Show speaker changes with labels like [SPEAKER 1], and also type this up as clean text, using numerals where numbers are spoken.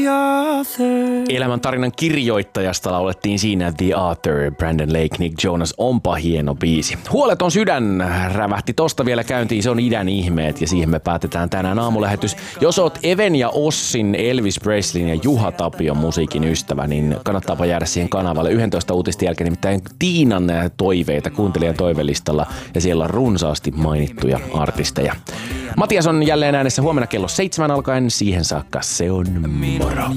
[SPEAKER 1] Elämän tarinan kirjoittajasta laulettiin siinä The Author, Brandon Lake, Nick Jonas, onpa hieno biisi. Huoleton sydän rävähti tosta vielä käyntiin, se on idän ihmeet ja siihen me päätetään tänään aamulähetys. Jos oot Even ja Ossin, Elvis Presleyn ja Juha Tapion musiikin ystävä, niin kannattaapa jäädä siihen kanavalle 11 uutisten jälkeen, nimittäin Tiinan toiveita kuuntelijan toivelistalla ja siellä on runsaasti mainittuja artisteja. Matias on jälleen äänessä huomenna kello 7 alkaen, siihen saakka se on moro.